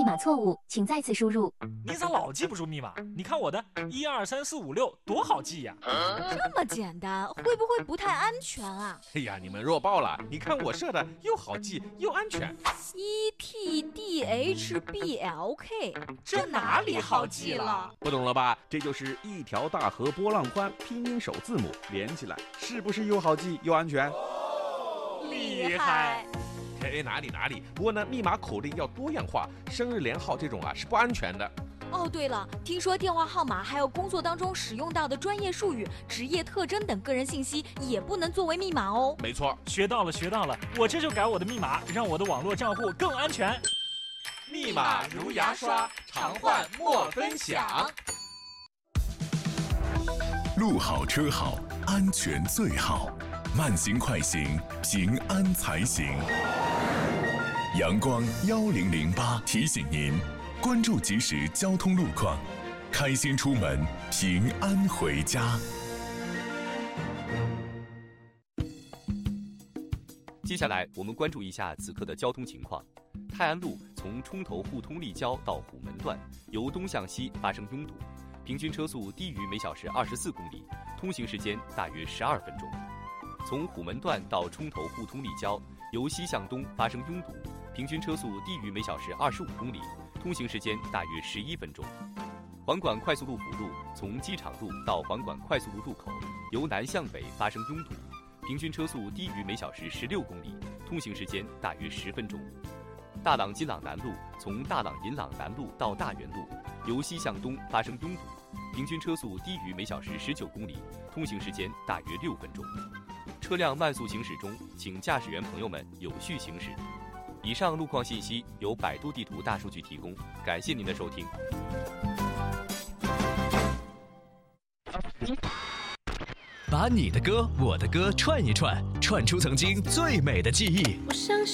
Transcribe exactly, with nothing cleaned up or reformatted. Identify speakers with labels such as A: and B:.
A: 码错误，请再次输入。
B: 你咋老记不住密码？你看我的一二三四五六多好记呀！
C: 这么简单，会不会不太安全啊？
D: 哎呀，你们弱爆了！你看我设的又好记又安全。
C: E T D H B L K，
B: 这哪里好记了？
D: 不懂了吧？这就是一条大河波浪宽，拼音首字母连起来，是不是又好记又安全？
B: 厉害！
D: 哎，哪里哪里？不过呢，密码口令要多样化，生日连号这种啊是不安全的。
C: 哦，对了，听说电话号码还有工作当中使用到的专业术语、职业特征等个人信息也不能作为密码哦。
D: 没错，
B: 学到了学到了，我这就改我的密码，让我的网络账户更安全。
D: 密码如牙刷，常换莫分享。
E: 路好车好，安全最好，慢行快行，平安才行。阳光幺零零八提醒您，关注即时交通路况，开心出门，平安回家。
F: 接下来我们关注一下此刻的交通情况。泰安路从冲头互通立交到虎门段，由东向西发生拥堵，平均车速低于每小时二十四公里，通行时间大约十二分钟。从虎门段到冲头互通立交，由西向东发生拥堵，平均车速低于每小时二十五公里，通行时间大约十一分钟。环管快速路辅路从机场路到环管快速路入口，由南向北发生拥堵，平均车速低于每小时十六公里，通行时间大约十分钟。大朗金朗南路从大朗银朗南路到大源路，由西向东发生拥堵，平均车速低于每小时十九公里，通行时间大约六分钟。车辆慢速行驶中，请驾驶员朋友们有序行驶。以上路况信息由百度地图大数据提供，感谢您的收听。
G: 把你的歌、我的歌串一串，串出曾经最美的记忆。
H: 我相信